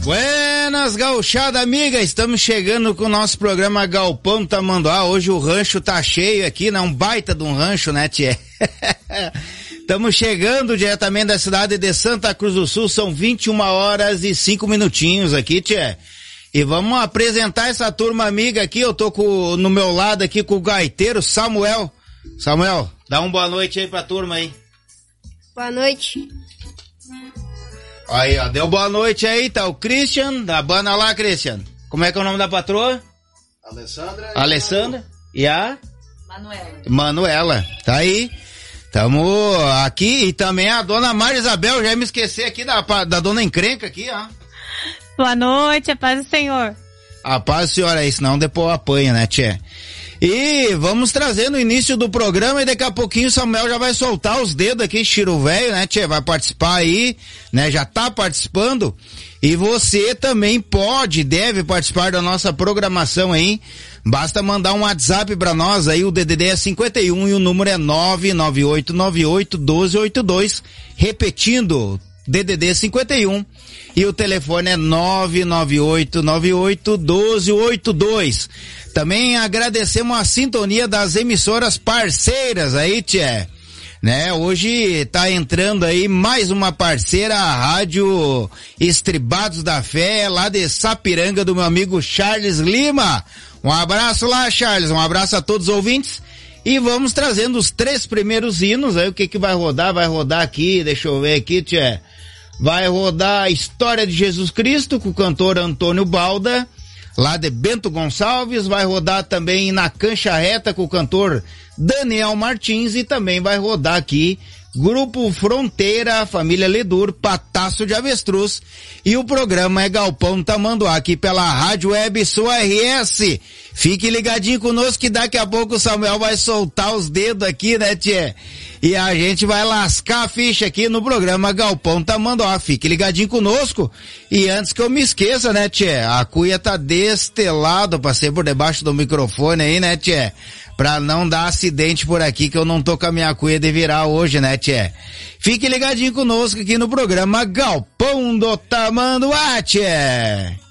Buenas, gauchada amiga, estamos chegando com o nosso programa Galpão Tamanduá. Hoje o rancho tá cheio aqui, né? Um baita de um rancho, né, tchê? Estamos chegando diretamente da cidade de Santa Cruz do Sul, são 21h05 aqui, tchê. E vamos apresentar essa turma amiga aqui, eu tô no meu lado aqui com o gaiteiro Samuel. Samuel, dá uma boa noite aí pra turma aí. Boa noite. Aí, ó, deu boa noite aí, tá o Christian, da banda lá, Christian. Como é que é o nome da patroa? Alessandra. E a? Manuela. Tá aí. Tamo aqui e também a dona Maria Isabel, já me esqueci aqui da dona Encrenca aqui, ó. Boa noite, a paz do Senhor. A paz do Senhor aí, senão depois apanha, né, tchê? E vamos trazer no início do programa e daqui a pouquinho o Samuel já vai soltar os dedos aqui, Chiro Velho, né, tchê? Vai participar aí, né? Já tá participando. E você também deve participar da nossa programação aí. Basta mandar um WhatsApp pra nós aí, o DDD é 51 e o número é 998981282. Repetindo, DDD 51 e o telefone é 998981282. Também agradecemos a sintonia das emissoras parceiras aí, tchê. Né? Hoje tá entrando aí mais uma parceira, a Rádio Estribados da Fé, lá de Sapiranga, do meu amigo Charles Lima. Um abraço lá, Charles, um abraço a todos os ouvintes. E vamos trazendo os 3 primeiros hinos, aí o que vai rodar? Vai rodar aqui, deixa eu ver aqui, tchê. Vai rodar a História de Jesus Cristo, com o cantor Antônio Balda, lá de Bento Gonçalves. Vai rodar também Na Cancha Reta, com o cantor Daniel Martins. E também vai rodar aqui Grupo Fronteira, Família Ledur, Pataço de Avestruz. E o programa é Galpão Tamanduá, aqui pela Rádio Web Sul RS. Fique ligadinho conosco que daqui a pouco o Samuel vai soltar os dedos aqui, né, tchê? E a gente vai lascar a ficha aqui no programa Galpão Tamanduá. Fique ligadinho conosco. E antes que eu me esqueça, né, tchê? A cuia tá deste lado, passei por debaixo do microfone aí, né, tchê? Pra não dar acidente por aqui, que eu não tô com a minha cuia de virar hoje, né, tchê? Fique ligadinho conosco aqui no programa Galpão do Tamanduá, tchê!